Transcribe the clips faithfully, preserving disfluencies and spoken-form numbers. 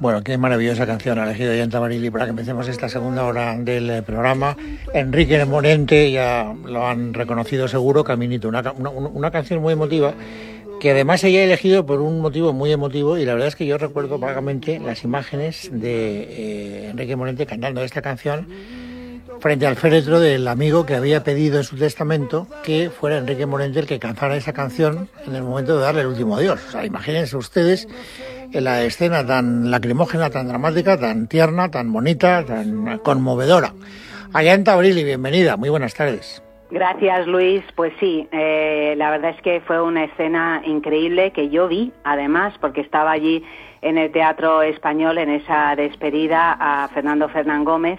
Bueno, qué maravillosa canción ha elegido Ollanta Barili para que empecemos esta segunda hora del programa. Enrique Morente, ya lo han reconocido seguro, Caminito, una, una, una canción muy emotiva, que además ella ha elegido por un motivo muy emotivo, y la verdad es que yo recuerdo vagamente las imágenes de eh, Enrique Morente cantando esta canción frente al féretro del amigo que había pedido en su testamento que fuera Enrique Morente el que cantara esa canción en el momento de darle el último adiós. O sea, imagínense ustedes en la escena tan lacrimógena, tan dramática, tan tierna, tan bonita, tan conmovedora. Ollanta Barili, bienvenida, muy buenas tardes. Gracias, Luis. Pues sí, eh, la verdad es que fue una escena increíble que yo vi, además, porque estaba allí en el Teatro Español en esa despedida a Fernando Fernán Gómez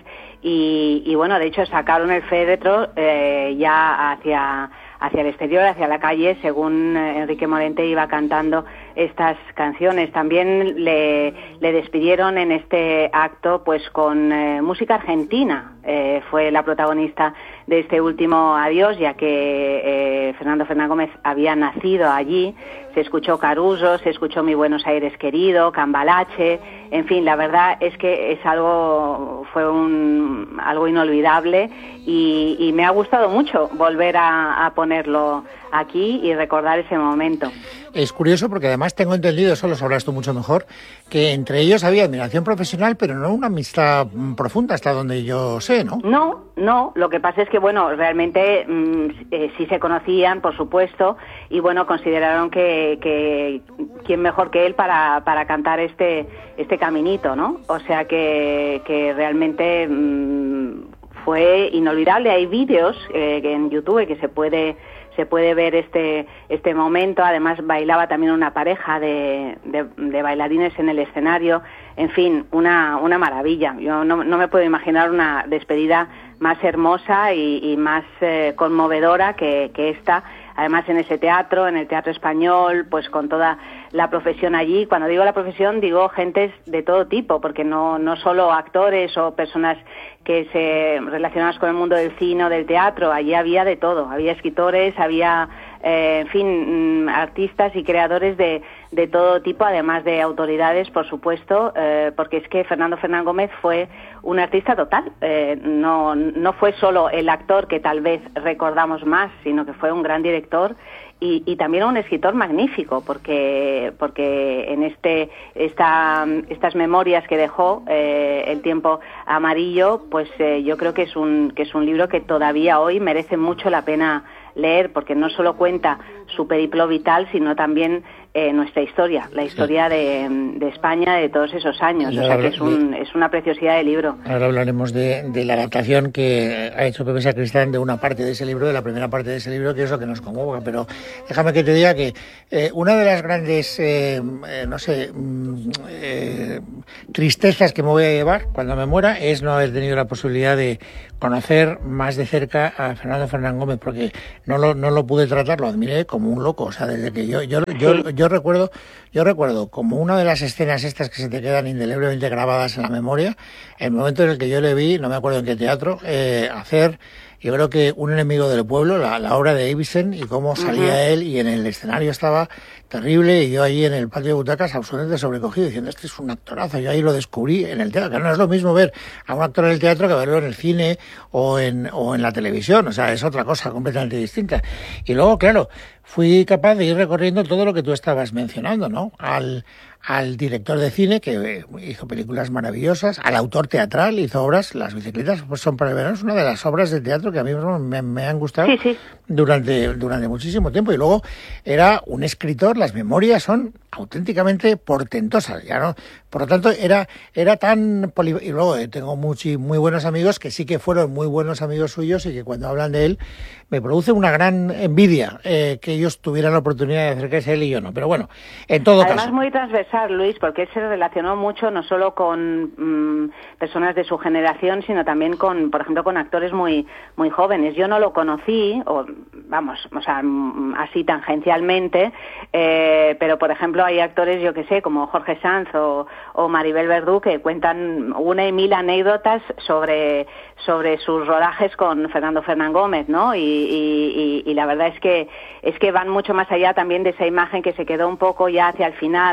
y, y bueno, de hecho sacaron el féretro eh, ya hacia hacia el exterior, hacia la calle, según Enrique Morente iba cantando estas canciones. También le, le despidieron en este acto pues con eh, música argentina. Eh, fue la protagonista de este último adiós, ya que eh, Fernando Fernán Gómez había nacido allí. Se escuchó Caruso, se escuchó Mi Buenos Aires querido, Cambalache, en fin, la verdad es que es algo, fue un algo inolvidable y, y me ha gustado mucho volver a, a ponerlo aquí y recordar ese momento. Es curioso porque además tengo entendido, eso lo sabrás tú mucho mejor, que entre ellos había admiración profesional, pero no una amistad profunda, hasta donde yo sé, ¿no? No, no, lo que pasa es que, bueno, realmente mmm, eh, sí se conocían, por supuesto, y bueno, consideraron que, que quién mejor que él para, para cantar este, este caminito, ¿no? O sea que, que realmente mmm, fue inolvidable. Hay vídeos eh, en YouTube que se puede... se puede ver este este momento. Además bailaba también una pareja de, de, de bailarines en el escenario, en fin, una una maravilla. Yo no, no me puedo imaginar una despedida más hermosa y, y más eh, conmovedora que, que esta. Además en ese teatro, en el Teatro Español, pues con toda la profesión allí. Cuando digo la profesión digo gentes de todo tipo, porque no no solo actores o personas que se relacionadas con el mundo del cine o del teatro. Allí había de todo, había escritores, había eh, en fin, artistas y creadores de, de todo tipo, además de autoridades, por supuesto, eh, porque es que Fernando Fernán Gómez fue un artista total. Eh, no no fue solo el actor que tal vez recordamos más, sino que fue un gran director y, y también un escritor magnífico, porque porque en este esta estas memorias que dejó, eh, El tiempo amarillo, pues eh, yo creo que es un que es un libro que todavía hoy merece mucho la pena leer, porque no solo cuenta su periplo vital, sino también eh, nuestra historia, la historia de, de España de todos esos años. O sea que es, un, es una preciosidad de libro. Ahora hablaremos de, de la adaptación que ha hecho Pepe Sacristán de una parte de ese libro, de la primera parte de ese libro, que es lo que nos convoca. Pero déjame que te diga que eh, una de las grandes, eh, eh, no sé, eh, tristezas que me voy a llevar cuando me muera es no haber tenido la posibilidad de conocer más de cerca a Fernando Fernán Gómez, porque no lo, no lo pude tratar, lo admiré como un loco. O sea, desde que yo yo yo, yo recuerdo yo recuerdo como una de las escenas estas que se te quedan indeleblemente grabadas en la memoria, el momento en el que yo le vi, no me acuerdo en qué teatro, eh, hacer, yo creo que Un enemigo del pueblo, la, la obra de Ibsen, y cómo salía uh-huh. él, y en el escenario estaba terrible, y yo allí en el patio de butacas absolutamente sobrecogido, diciendo, este es un actorazo. Yo ahí lo descubrí en el teatro, que no es lo mismo ver a un actor en el teatro que verlo en el cine o en, o en la televisión. O sea, es otra cosa completamente distinta. Y luego, claro, fui capaz de ir recorriendo todo lo que tú estabas mencionando, ¿no? Al, al director de cine, que hizo películas maravillosas, al autor teatral, hizo obras, Las bicicletas pues son para el verano, es una de las obras de teatro que a mí me, me han gustado sí, sí. durante durante muchísimo tiempo. Y luego era un escritor, las memorias son auténticamente portentosas, ya no, por lo tanto era era tan poli... y luego eh, tengo muchi, muy buenos amigos que sí que fueron muy buenos amigos suyos, y que cuando hablan de él me produce una gran envidia eh, que ellos tuvieran la oportunidad de acercarse a él y yo no. Pero bueno, en todo Además, caso. muy transversal, Luis, porque él se relacionó mucho no solo con mmm, personas de su generación, sino también con, por ejemplo, con actores muy muy jóvenes. Yo no lo conocí, o vamos, o sea, así tangencialmente, eh, pero por ejemplo hay actores, yo que sé, como Jorge Sanz o, o Maribel Verdú, que cuentan una y mil anécdotas sobre sobre sus rodajes con Fernando Fernán Gómez, ¿no? Y, y, y, y la verdad es que es que van mucho más allá también de esa imagen que se quedó un poco ya hacia el final, ¿no? Del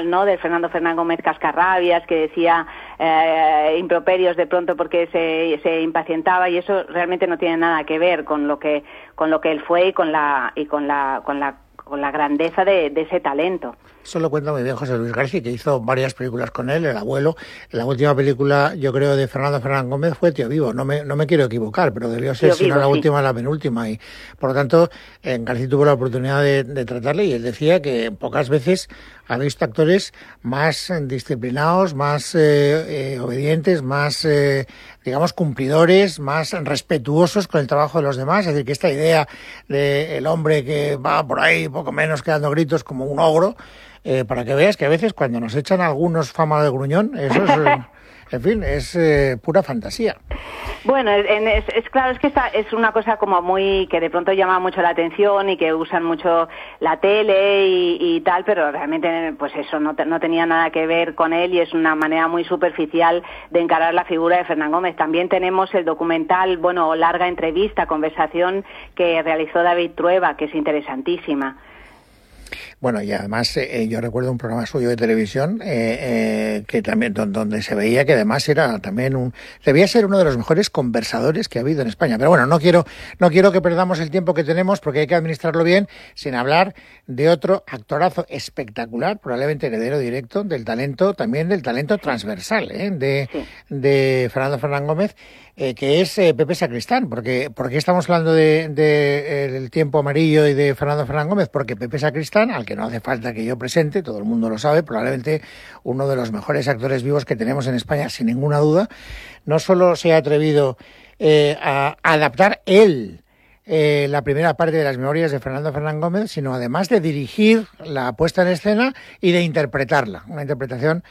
Fernando Fernán Gómez cascarrabias, que decía eh, improperios de pronto porque se, se impacientaba, y eso realmente no tiene nada que ver con lo que con lo que él fue y con la y con la con la con la grandeza de, de ese talento. Eso lo cuenta muy bien José Luis García, que hizo varias películas con él, El abuelo. La última película, yo creo, de Fernando Fernán Gómez fue Tío Vivo. No me, no me quiero equivocar, pero debió ser, si no la sí. última, la penúltima. Y, por lo tanto, eh, García tuvo la oportunidad de, de tratarle, y él decía que pocas veces ha visto actores más disciplinados, más eh, eh, obedientes, más, eh, digamos, cumplidores, más respetuosos con el trabajo de los demás. Es decir, que esta idea de el hombre que va por ahí poco menos que dando gritos como un ogro, Eh, para que veas que a veces cuando nos echan algunos fama de gruñón, eso es, eh, en fin, es eh, pura fantasía. Bueno, es, es, es claro, es que esta es una cosa como muy, que de pronto llama mucho la atención y que usan mucho la tele y, y tal, pero realmente pues eso no, te, no tenía nada que ver con él, y es una manera muy superficial de encarar la figura de Fernán Gómez. También tenemos el documental, bueno, larga entrevista, conversación que realizó David Trueba, que es interesantísima. Bueno, y además eh, yo recuerdo un programa suyo de televisión eh, eh, que también donde, donde se veía que además era también un debía ser uno de los mejores conversadores que ha habido en España. Pero bueno, no quiero no quiero que perdamos el tiempo que tenemos, porque hay que administrarlo bien, sin hablar de otro actorazo espectacular, probablemente heredero directo del talento, también del talento transversal ¿eh? de, sí. de Fernando Fernán Gómez, eh, que es eh, Pepe Sacristán. Porque ¿por qué estamos hablando de, de eh, el tiempo amarillo y de Fernando Fernán Gómez? Porque Pepe Sacristán, al que no hace falta que yo presente, todo el mundo lo sabe, probablemente uno de los mejores actores vivos que tenemos en España, sin ninguna duda, no solo se ha atrevido eh, a adaptar él eh, la primera parte de las memorias de Fernando Fernán Gómez, sino además de dirigir la puesta en escena y de interpretarla, una interpretación,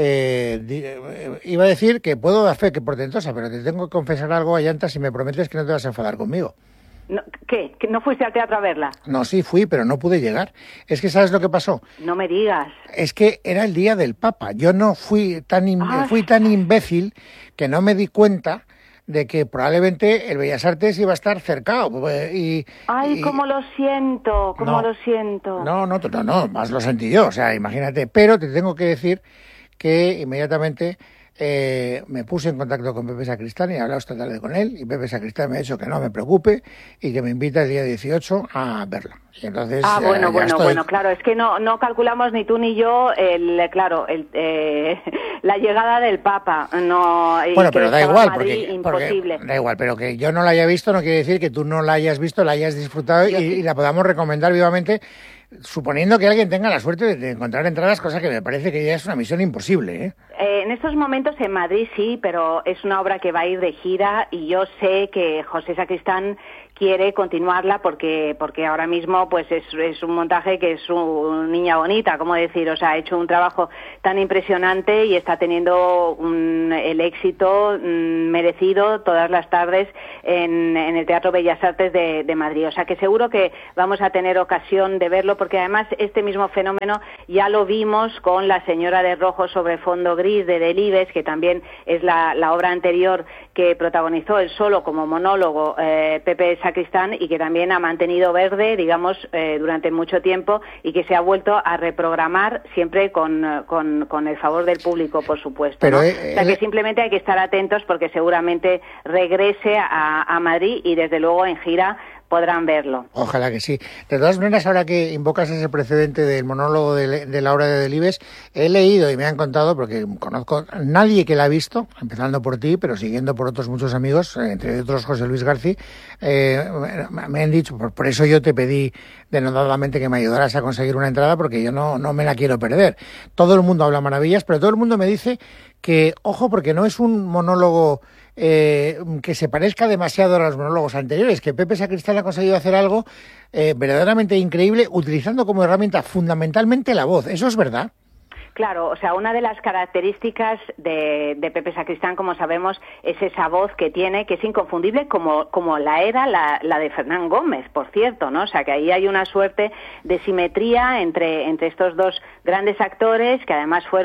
eh, de, iba a decir que puedo dar fe que portentosa, pero te tengo que confesar algo, Ayanta, si me prometes que no te vas a enfadar conmigo. No, ¿Qué? ¿Que no fuiste al teatro a verla? No, sí fui, pero no pude llegar. Es que ¿sabes lo que pasó? No me digas. Es que era el día del Papa. Yo no fui tan in- fui tan imbécil que no me di cuenta de que probablemente el Bellas Artes iba a estar cercado. Y, Ay, y... cómo lo siento, cómo no, lo siento. No, no, no, no, más lo sentí yo, o sea, imagínate. Pero te tengo que decir que inmediatamente Eh, me puse en contacto con Pepe Sacristán y he hablado esta tarde con él, y Pepe Sacristán me ha dicho que no me preocupe y que me invita el día dieciocho a verlo. Y entonces, ah, bueno, eh, bueno, estoy... bueno, claro, es que no no calculamos ni tú ni yo, el claro, el, eh, la llegada del Papa. No, bueno, pero da igual, Madrid, porque, imposible. porque da igual, pero que yo no la haya visto no quiere decir que tú no la hayas visto, la hayas disfrutado y, y la podamos recomendar vivamente, suponiendo que alguien tenga la suerte de encontrar entradas, cosa que me parece que ya es una misión imposible, ¿eh? Eh, en estos momentos en Madrid sí, pero es una obra que va a ir de gira, y yo sé que José Sacristán quiere continuarla porque porque ahora mismo pues es, es un montaje que es una niña bonita, como decir, o sea, ha hecho un trabajo tan impresionante y está teniendo un, el éxito mm, merecido todas las tardes en, en el Teatro Bellas Artes de, de Madrid. O sea que seguro que vamos a tener ocasión de verlo, porque además este mismo fenómeno ya lo vimos con La Señora de Rojo sobre fondo gris de Delibes, que también es la, la obra anterior que protagonizó él solo como monólogo eh, Pepe Sacristán, y que también ha mantenido verde, digamos, eh, durante mucho tiempo, y que se ha vuelto a reprogramar siempre con, con, con el favor del público, por supuesto, Pero, ¿no? eh, O sea que eh, simplemente hay que estar atentos, porque seguramente regrese a, a Madrid, y desde luego en gira podrán verlo. Ojalá que sí. De todas maneras, ahora que invocas ese precedente del monólogo de, de la obra de Delibes, he leído y me han contado, porque conozco a nadie que la ha visto, empezando por ti, pero siguiendo por otros muchos amigos, entre otros José Luis García, eh, me han dicho, por, por eso yo te pedí denodadamente que me ayudaras a conseguir una entrada, porque yo no, no me la quiero perder. Todo el mundo habla maravillas, pero todo el mundo me dice que, ojo, porque no es un monólogo Eh, que se parezca demasiado a los monólogos anteriores, que Pepe Sacristán ha conseguido hacer algo eh, verdaderamente increíble, utilizando como herramienta fundamentalmente la voz. ¿Eso es verdad? Claro, o sea, una de las características de, de Pepe Sacristán, como sabemos, es esa voz que tiene, que es inconfundible, como, como la era la, la de Fernán Gómez, por cierto, ¿no? O sea, que ahí hay una suerte de simetría entre, entre estos dos grandes actores, que además fueron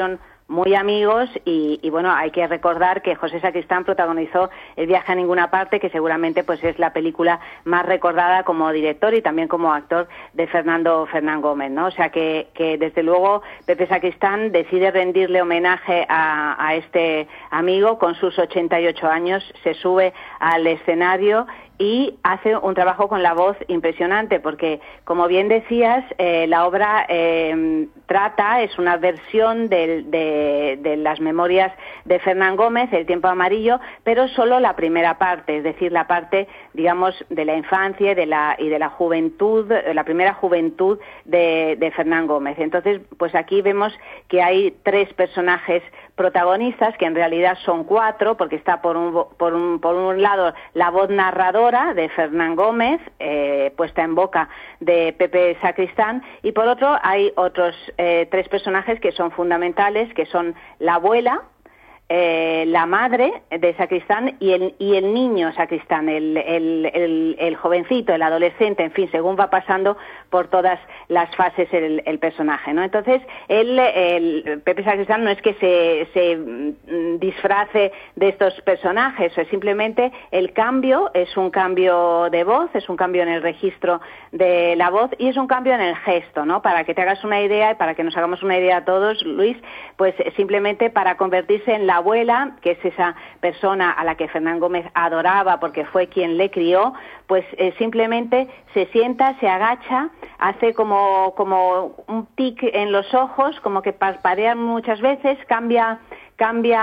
muy amigos y, y bueno, hay que recordar que José Sacristán protagonizó El viaje a ninguna parte, que seguramente pues es la película más recordada como director y también como actor de Fernando Fernán Gómez, ¿no? O sea que, que desde luego Pepe Sacristán decide rendirle homenaje a, a este amigo con sus ochenta y ocho años, se sube al escenario y hace un trabajo con la voz impresionante, porque, como bien decías, eh, la obra eh, trata, es una versión de, de, de las memorias de Fernán Gómez, El tiempo amarillo, pero solo la primera parte, es decir, la parte, digamos, de la infancia y de la, y de la juventud, la primera juventud de, de Fernán Gómez. Entonces, pues aquí vemos que hay tres personajes protagonistas, que en realidad son cuatro, porque está por un, por un, por un lado la voz narradora de Fernán Gómez, eh, puesta en boca de Pepe Sacristán, y por otro hay otros eh, tres personajes que son fundamentales, que son la abuela, Eh, la madre de Sacristán y el, y el niño Sacristán, el, el, el, el jovencito, el adolescente, en fin, según va pasando por todas las fases el, el personaje, ¿no? Entonces, él, el, Pepe Sacristán no es que se, se disfrace de estos personajes, es simplemente el cambio, es un cambio de voz, es un cambio en el registro de la voz y es un cambio en el gesto, ¿no? Para que te hagas una idea y para que nos hagamos una idea a todos, Luis, pues simplemente para convertirse en la abuela, que es esa persona a la que Fernán Gómez adoraba porque fue quien le crió, pues eh, simplemente se sienta, se agacha, hace como, como un tic en los ojos, como que parpadea muchas veces, cambia cambia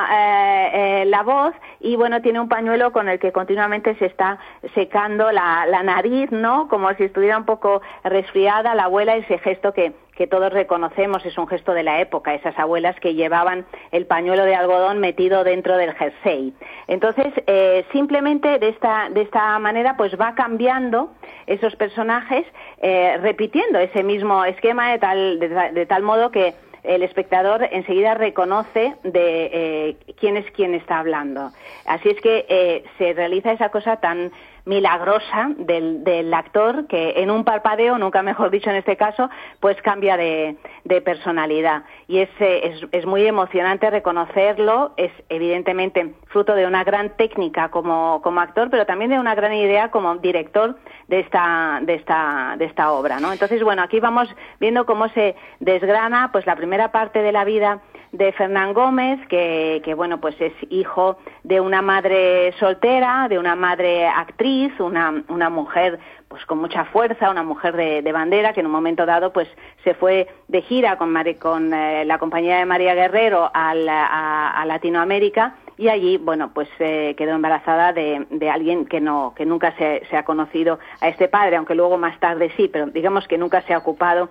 eh, eh, la voz y bueno, tiene un pañuelo con el que continuamente se está secando la, la nariz, ¿no? Como si estuviera un poco resfriada la abuela, ese gesto que, que todos reconocemos, es un gesto de la época, esas abuelas que llevaban el pañuelo de algodón metido dentro del jersey. Entonces, eh, simplemente de esta, de esta manera, pues va cambiando esos personajes, eh, repitiendo ese mismo esquema de tal, de, de tal modo que el espectador enseguida reconoce de eh, quién es quien está hablando. Así es que eh, se realiza esa cosa tan milagrosa del, del actor que en un parpadeo, nunca mejor dicho en este caso, pues cambia de, de personalidad. Y es, es, es muy emocionante reconocerlo, es evidentemente fruto de una gran técnica como, como actor, pero también de una gran idea como director de esta, de esta, de esta obra, ¿no? Entonces, bueno, aquí vamos viendo cómo se desgrana pues la primera parte de la vida de Fernán Gómez, que, que bueno, pues es hijo de una madre soltera, de una madre actriz, una, una mujer pues con mucha fuerza, una mujer de, de bandera, que en un momento dado pues se fue de gira con, Mari, con eh, la compañía de María Guerrero a, la, a, a Latinoamérica, y allí, bueno, pues eh, quedó embarazada de, de alguien que no, que nunca se, se ha conocido a este padre, aunque luego más tarde sí, pero digamos que nunca se ha ocupado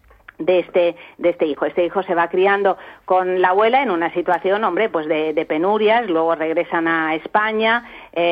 de este de este hijo. Este hijo se va criando con la abuela en una situación, hombre, pues de, de penurias. Luego regresan a España.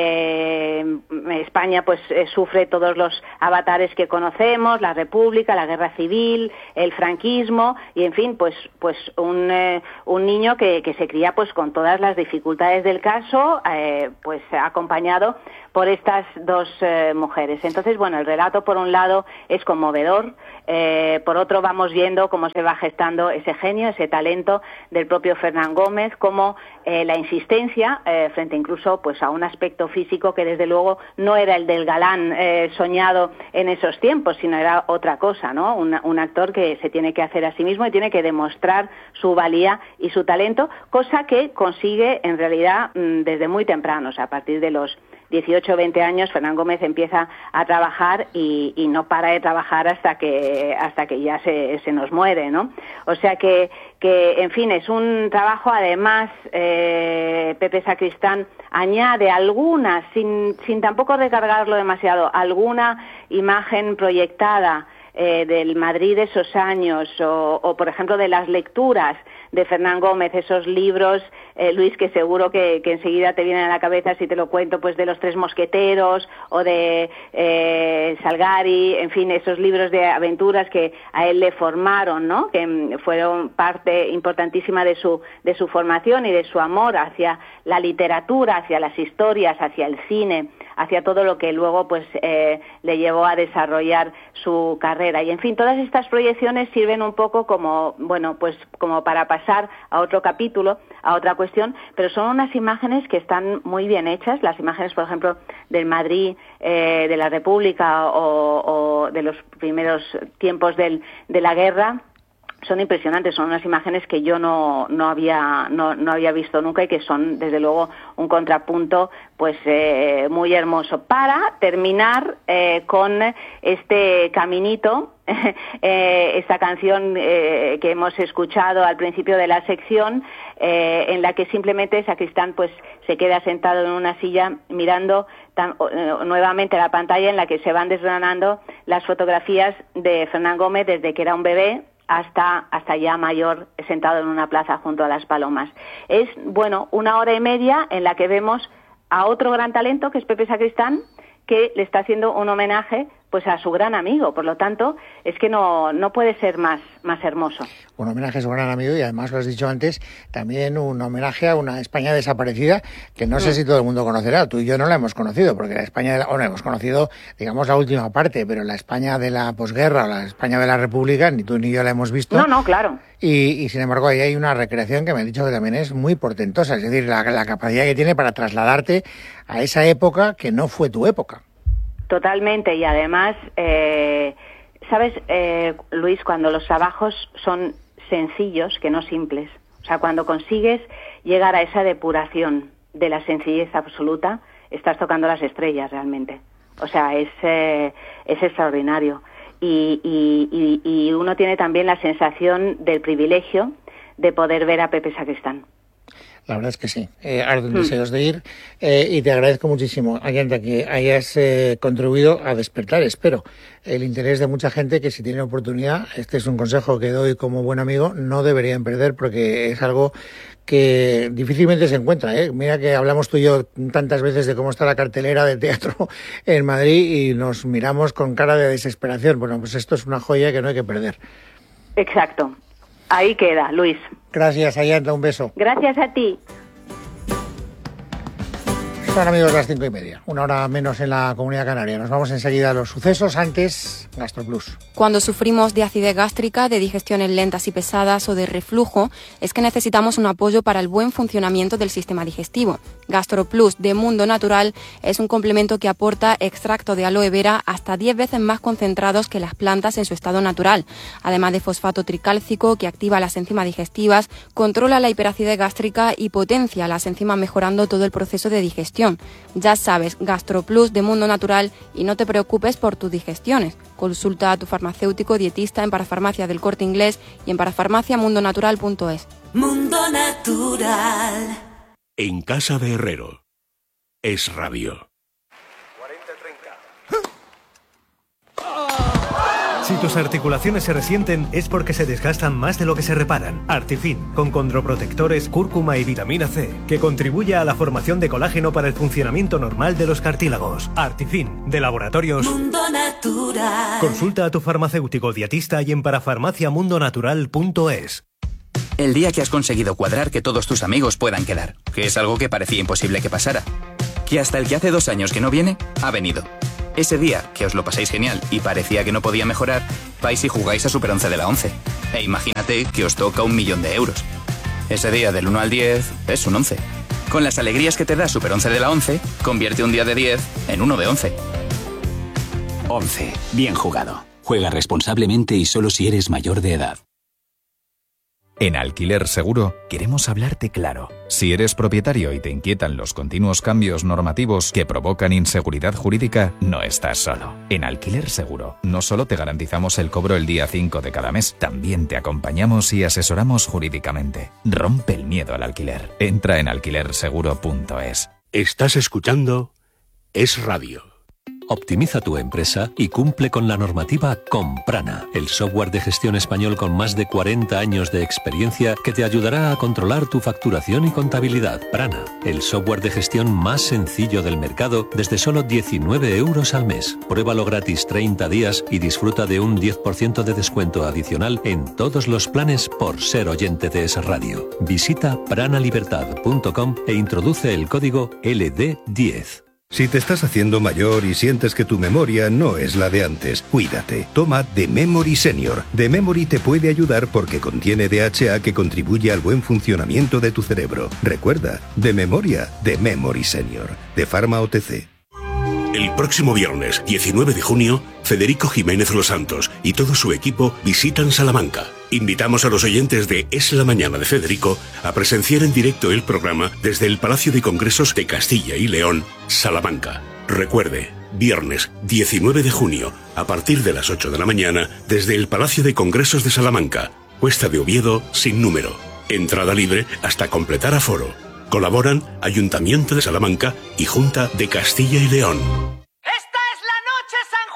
Eh, España pues eh, sufre todos los avatares que conocemos, la República, la Guerra Civil, el franquismo, y en fin, pues pues un, eh, un niño que, que se cría pues con todas las dificultades del caso, eh, pues acompañado por estas dos eh, mujeres. Entonces, bueno, el relato por un lado es conmovedor, eh, por otro vamos viendo cómo se va gestando ese genio, ese talento del propio Fernán Gómez, cómo eh, la insistencia eh, frente incluso pues a un aspecto físico que desde luego no era el del galán eh, soñado en esos tiempos, sino era otra cosa, ¿no? Un, un actor que se tiene que hacer a sí mismo y tiene que demostrar su valía y su talento, cosa que consigue en realidad mmm, desde muy temprano, o sea, a partir de los dieciocho o veinte años, Fernán Gómez empieza a trabajar y, y no para de trabajar hasta que hasta que ya se, se nos muere, ¿no? O sea que, que en fin, es un trabajo, además, eh, Pepe Sacristán añade algunas, sin, sin tampoco recargarlo demasiado, alguna imagen proyectada eh, del Madrid de esos años, o, o por ejemplo de las lecturas de Fernán Gómez, esos libros, eh, Luis, que seguro que, que enseguida te vienen a la cabeza si te lo cuento, pues de los Tres Mosqueteros o de eh, Salgari, en fin, esos libros de aventuras que a él le formaron, ¿no? Que fueron parte importantísima de su de su formación y de su amor hacia la literatura, hacia las historias, hacia el cine, hacia todo lo que luego pues eh, le llevó a desarrollar su carrera. Y en fin, todas estas proyecciones sirven un poco como, bueno, pues como para pasar a otro capítulo, a otra cuestión, pero son unas imágenes que están muy bien hechas, las imágenes, por ejemplo, del Madrid, eh, de la República o, o de los primeros tiempos del, de la guerra. Son impresionantes, son unas imágenes que yo no, no había no, no había visto nunca y que son, desde luego, un contrapunto pues eh, muy hermoso. Para terminar eh, con este caminito, eh, esta canción eh, que hemos escuchado al principio de la sección, eh, en la que simplemente Sacristán pues se queda sentado en una silla mirando tan, eh, nuevamente la pantalla en la que se van desgranando las fotografías de Fernán Gómez desde que era un bebé hasta hasta ya mayor, sentado en una plaza junto a las palomas. Es, bueno, una hora y media en la que vemos a otro gran talento, que es Pepe Sacristán, que le está haciendo un homenaje pues a su gran amigo. Por lo tanto, es que no, no puede ser más, más hermoso. Un homenaje a su gran amigo y además, lo has dicho antes, también un homenaje a una España desaparecida que no mm. sé si todo el mundo conocerá. Tú y yo no la hemos conocido, porque la España, de la, bueno, hemos conocido, digamos, la última parte, pero la España de la posguerra o la España de la República, ni tú ni yo la hemos visto. No, no, claro. Y, y sin embargo, ahí hay una recreación que me han dicho que también es muy portentosa, es decir, la, la capacidad que tiene para trasladarte a esa época que no fue tu época. Totalmente, y además, eh, ¿sabes, eh, Luis, cuando los trabajos son sencillos, que no simples? O sea, cuando consigues llegar a esa depuración de la sencillez absoluta, estás tocando las estrellas realmente. O sea, es, eh, es extraordinario. Y, y, y, y uno tiene también la sensación del privilegio de poder ver a Pepe Sacristán. La verdad es que sí, eh, arden deseos de ir eh, y te agradezco muchísimo, Ayanta, que hayas eh, contribuido a despertar, espero, el interés de mucha gente que si tiene oportunidad, este es un consejo que doy como buen amigo, no deberían perder porque es algo que difícilmente se encuentra, ¿eh? Mira que hablamos tú y yo tantas veces de cómo está la cartelera de teatro en Madrid y nos miramos con cara de desesperación. Bueno, pues esto es una joya que no hay que perder. Exacto. Ahí queda, Luis. Gracias, Ayanta, un beso. Gracias a ti. Son amigos las cinco y media, una hora menos en la Comunidad Canaria. Nos vamos enseguida a los sucesos, antes GastroPlus. Cuando sufrimos de acidez gástrica, de digestiones lentas y pesadas o de reflujo, es que necesitamos un apoyo para el buen funcionamiento del sistema digestivo. GastroPlus de Mundo Natural es un complemento que aporta extracto de aloe vera hasta diez veces más concentrados que las plantas en su estado natural, además de fosfato tricálcico que activa las enzimas digestivas, controla la hiperacidez gástrica y potencia las enzimas mejorando todo el proceso de digestión. Ya sabes, GastroPlus de Mundo Natural y no te preocupes por tus digestiones. Consulta a tu farmacéutico dietista en Parafarmacia del Corte Inglés y en parafarmacia mundo natural punto es. Mundo Natural. En casa de Herrero. Es rabio. Si tus articulaciones se resienten es porque se desgastan más de lo que se reparan. Artifin, con condroprotectores, cúrcuma y vitamina C, que contribuye a la formación de colágeno para el funcionamiento normal de los cartílagos. Artifin, de Laboratorios Mundo Natural. Consulta a tu farmacéutico dietista y en parafarmacia mundo natural punto es. El día que has conseguido cuadrar que todos tus amigos puedan quedar, que es algo que parecía imposible que pasara. Que hasta el que hace dos años que no viene, ha venido. Ese día, que os lo pasáis genial y parecía que no podía mejorar, vais y jugáis a Super once de la once. E imagínate que os toca un millón de euros. Ese día del uno al diez es un once. Con las alegrías que te da Super once de la once, convierte un día de diez en uno de once. once. Bien jugado. Juega responsablemente y solo si eres mayor de edad. En Alquiler Seguro queremos hablarte claro. Si eres propietario y te inquietan los continuos cambios normativos que provocan inseguridad jurídica, no estás solo. En Alquiler Seguro no solo te garantizamos el cobro el día cinco de cada mes, también te acompañamos y asesoramos jurídicamente. Rompe el miedo al alquiler. Entra en alquiler seguro punto es. Estás escuchando Es Radio. Optimiza tu empresa y cumple con la normativa con Prana, el software de gestión español con más de cuarenta años de experiencia que te ayudará a controlar tu facturación y contabilidad. Prana, el software de gestión más sencillo del mercado desde solo diecinueve euros al mes. Pruébalo gratis treinta días y disfruta de un diez por ciento de descuento adicional en todos los planes por ser oyente de Es Radio. Visita prana libertad punto com e introduce el código L D diez. Si te estás haciendo mayor y sientes que tu memoria no es la de antes, cuídate. Toma The Memory Senior. The Memory te puede ayudar porque contiene D H A que contribuye al buen funcionamiento de tu cerebro. Recuerda, de memoria, The Memory Senior. De Pharma O T C. El próximo viernes, diecinueve de junio, Federico Jiménez Los Santos y todo su equipo visitan Salamanca. Invitamos a los oyentes de Es la Mañana de Federico a presenciar en directo el programa desde el Palacio de Congresos de Castilla y León, Salamanca. Recuerde, viernes diecinueve de junio, a partir de las ocho de la mañana, desde el Palacio de Congresos de Salamanca, Cuesta de Oviedo, sin número. Entrada libre hasta completar aforo. Colaboran Ayuntamiento de Salamanca y Junta de Castilla y León.